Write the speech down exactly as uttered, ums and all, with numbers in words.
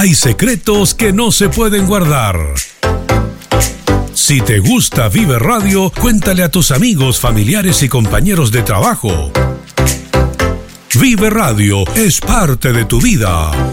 Hay secretos que no se pueden guardar. Si te gusta Vive Radio, cuéntale a tus amigos, familiares y compañeros de trabajo. Vive Radio es parte de tu vida.